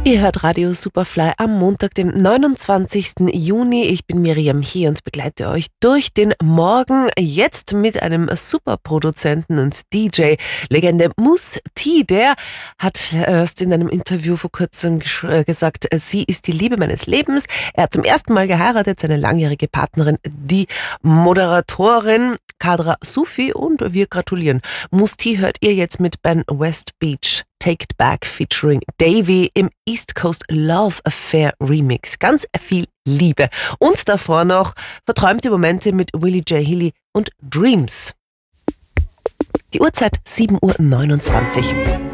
Ihr hört Radio Superfly am Montag, dem 29. Juni. Ich bin Miriam hier und begleite euch durch den Morgen. Jetzt mit einem Superproduzenten und DJ-Legende Mousse T. Der hat erst in einem Interview vor kurzem gesagt, sie ist die Liebe meines Lebens. Er hat zum ersten Mal geheiratet, seine langjährige Partnerin, die Moderatorin Kadra Sufi, und wir gratulieren. Mousse T hört ihr jetzt mit Ben West Beach. Take It Back featuring Davey im East Coast Love Affair Remix. Ganz viel Liebe. Und davor noch verträumte Momente mit Willie J. Healy und Dreams. Die Uhrzeit 7:29 Uhr.